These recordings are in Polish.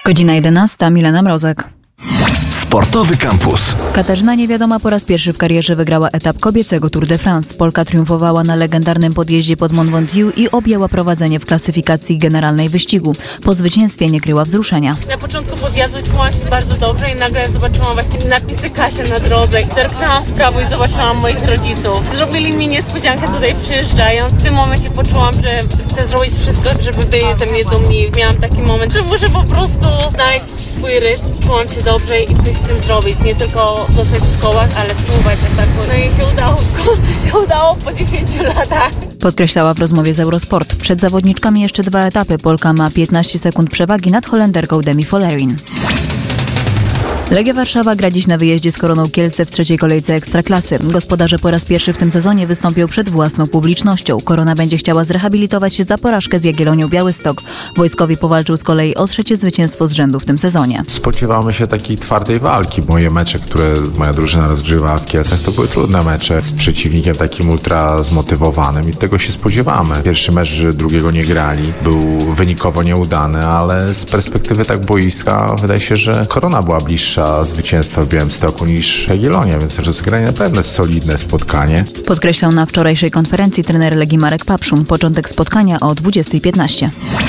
Godzina 11, Milena Mrozek. Sportowy Campus. Katarzyna Niewiadoma po raz pierwszy w karierze wygrała etap kobiecego Tour de France. Polka triumfowała na legendarnym podjeździe pod Mont Ventoux i objęła prowadzenie w klasyfikacji generalnej wyścigu. Po zwycięstwie nie kryła wzruszenia. Na początku podjazdu czułam się bardzo dobrze i nagle zobaczyłam właśnie napisy Kasia na drodze. Zerknęłam w prawo i zobaczyłam moich rodziców. Zrobili mi niespodziankę tutaj przyjeżdżając. W tym momencie poczułam, że chcę zrobić wszystko, żeby byli ze mnie dumni. Miałam taki moment, że muszę po prostu znaleźć swój rytm. Czułam się dobrze i coś z tym zrobić. Nie tylko zostać w kołach, ale spróbować ataku. No i się udało. W końcu się udało po 10 latach. Podkreślała w rozmowie z Eurosport. Przed zawodniczkami jeszcze 2 etapy. Polka ma 15 sekund przewagi nad Holenderką Demi Vollering. Legia Warszawa gra dziś na wyjeździe z Koroną Kielce w trzeciej kolejce Ekstraklasy. Gospodarze po raz pierwszy w tym sezonie wystąpią przed własną publicznością. Korona będzie chciała zrehabilitować się za porażkę z Jagiellonią Białystok. Wojskowi powalczył z kolei o 3. zwycięstwo z rzędu w tym sezonie. Spodziewamy się takiej twardej walki. Moje mecze, które moja drużyna rozgrywała w Kielcach, to były trudne mecze z przeciwnikiem takim ultra zmotywowanym i tego się spodziewamy. Pierwszy mecz drugiego nie grali. Był wynikowo nieudany, ale z perspektywy tak boiska wydaje się, że Korona była bliższa zwycięstwa w Białymstoku niż Jagiellonia, więc rozegranie naprawdę solidne spotkanie. Podkreślał na wczorajszej konferencji trener Legii Marek Papszun. Początek spotkania o 20:15.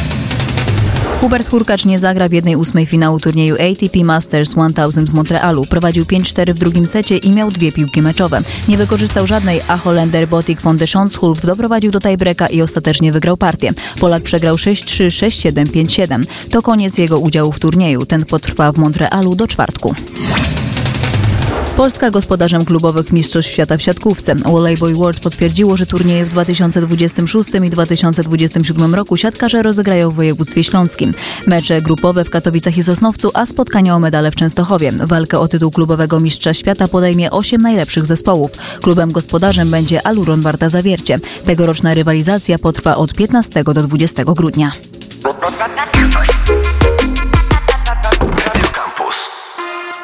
Hubert Hurkacz nie zagra w 1/8 finału turnieju ATP Masters 1000 w Montrealu. Prowadził 5-4 w drugim secie i miał 2 piłki meczowe. Nie wykorzystał żadnej, a Holender Botik van de Schonschulp doprowadził do tiebreaka i ostatecznie wygrał partię. Polak przegrał 6-3, 6-7, 5-7. To koniec jego udziału w turnieju. Ten potrwa w Montrealu do czwartku. Polska gospodarzem klubowych mistrzostw świata w siatkówce. Volleyball World potwierdziło, że turnieje w 2026 i 2027 roku siatkarze rozegrają w województwie śląskim. Mecze grupowe w Katowicach i Sosnowcu, a spotkania o medale w Częstochowie. Walkę o tytuł klubowego mistrza świata podejmie 8 najlepszych zespołów. Klubem gospodarzem będzie Aluron Warta Zawiercie. Tegoroczna rywalizacja potrwa od 15 do 20 grudnia.